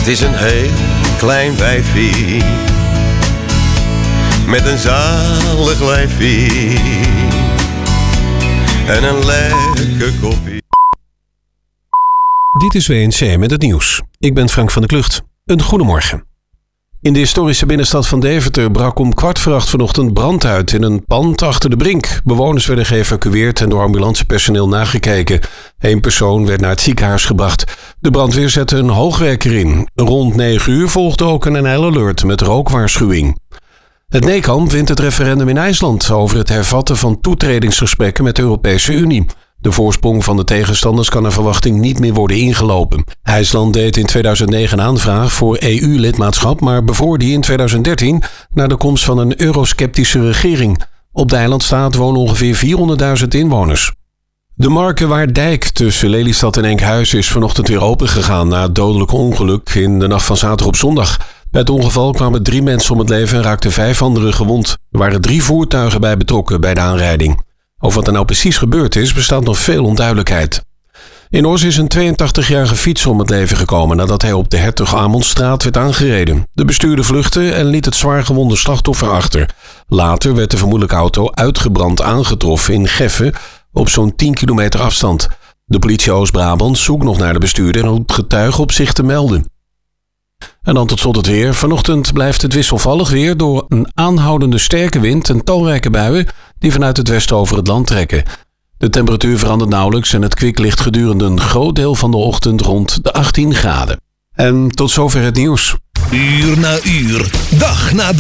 Het is een heel klein wijfie met een zalig lijfie en een lekker koffie. Dit is WNC met het nieuws. Ik ben Frank van der Klucht. Een goedemorgen. In de historische binnenstad van Deventer brak om 7:15 vanochtend brand uit in een pand achter de Brink. Bewoners werden geëvacueerd en door ambulancepersoneel nagekeken. 1 persoon werd naar het ziekenhuis gebracht. De brandweer zette een hoogwerker in. Rond 9 uur volgde ook een NL Alert met rookwaarschuwing. Het NECAM wint het referendum in IJsland over het hervatten van toetredingsgesprekken met de Europese Unie. De voorsprong van de tegenstanders kan naar verwachting niet meer worden ingelopen. IJsland deed in 2009 een aanvraag voor EU-lidmaatschap, maar bevoor die in 2013 naar de komst van een eurosceptische regering. Op de eilandstaat wonen ongeveer 400.000 inwoners. De Markenwaarddijk tussen Lelystad en Enkhuizen is vanochtend weer opengegaan na het dodelijke ongeluk in de nacht van zaterdag op zondag. Bij het ongeval kwamen 3 mensen om het leven en raakten 5 anderen gewond. Er waren 3 voertuigen bij betrokken bij de aanrijding. Over wat er nou precies gebeurd is, bestaat nog veel onduidelijkheid. In Os is een 82-jarige fietser om het leven gekomen nadat hij op de Hertog Amondsstraat werd aangereden. De bestuurder vluchtte en liet het zwaargewonde slachtoffer achter. Later werd de vermoedelijke auto uitgebrand aangetroffen in Geffen op zo'n 10 kilometer afstand. De politie Oost-Brabant zoekt nog naar de bestuurder en roept getuigen op zich te melden. En dan tot slot het weer. Vanochtend blijft het wisselvallig weer door een aanhoudende sterke wind en talrijke buien die vanuit het westen over het land trekken. De temperatuur verandert nauwelijks en het kwik ligt gedurende een groot deel van de ochtend rond de 18 graden. En tot zover het nieuws. Uur na uur, dag na dag.